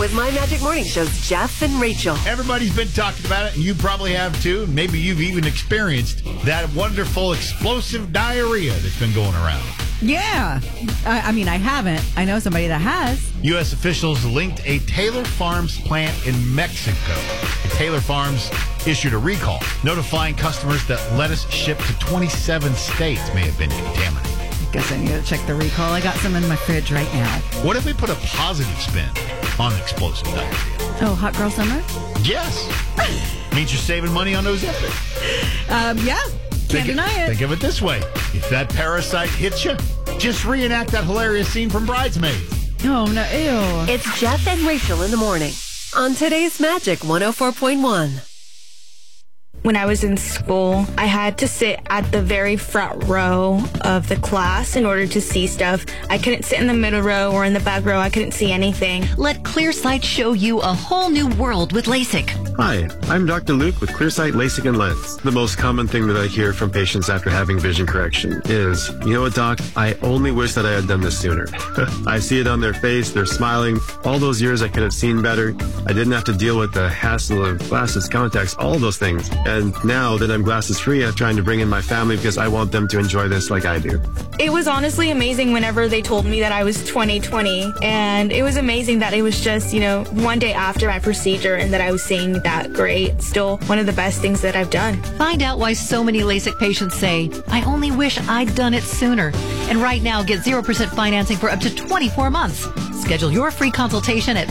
with My Magic Morning Show's Jeff and Rachel. Everybody's been talking about it, and you probably have too. Maybe you've even experienced that wonderful explosive diarrhea that's been going around. Yeah. I mean, I haven't. I know somebody that has. U.S. officials linked a Taylor Farms plant in Mexico. Taylor Farms issued a recall, notifying customers that lettuce shipped to 27 states may have been contaminated. Guess I need to check the recall. I got some in my fridge right now. What if we put a positive spin on explosive diarrhea? Oh, hot girl summer? Yes. Means you're saving money on those Ozempic. Yeah. Can't deny it. Think of it this way. If that parasite hits you, just reenact that hilarious scene from Bridesmaids. Oh, no. Ew. It's Jeff and Rachel in the morning on today's Magic 104.1. When I was in school, I had to sit at the very front row of the class in order to see stuff. I couldn't sit in the middle row or in the back row. I couldn't see anything. Let ClearSight show you a whole new world with LASIK. Hi, I'm Dr. Luke with ClearSight LASIK and Lens. The most common thing that I hear from patients after having vision correction is, you know what, Doc, I only wish that I had done this sooner. I see it on their face, they're smiling. All those years I could have seen better. I didn't have to deal with the hassle of glasses, contacts, all those things. And now that I'm glasses free, I'm trying to bring in my family because I want them to enjoy this like I do. It was honestly amazing whenever they told me that I was 20/20. And it was amazing that it was just, one day after my procedure and that I was seeing that great. Still one of the best things that I've done. Find out why so many LASIK patients say, I only wish I'd done it sooner. And right now, get 0% financing for up to 24 months. Schedule your free consultation at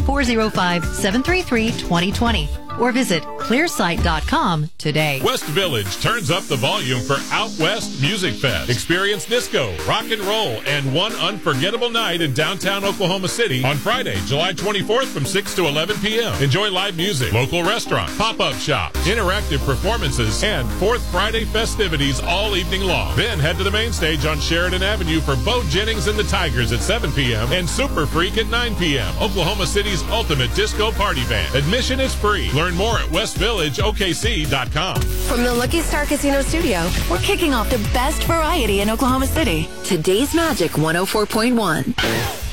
405-733-2020 or visit clearsight.com today. West Village turns up the volume for Out West Music Fest. Experience disco, rock and roll, and one unforgettable night in downtown Oklahoma City on Friday, July 24th from 6 to 11 p.m. Enjoy live music, local restaurants, pop-up shops, interactive performances, and Fourth Friday festivities all evening long. Then head to the main stage on Sheridan Avenue for Bo Jennings and the Tigers at 7 p.m. and Super Freak at 9 p.m. Oklahoma City's ultimate disco party band. Admission is free. Learn more at westvillageokc.com. From the Lucky Star Casino Studio, we're kicking off the best variety in Oklahoma City. Today's Magic 104.1.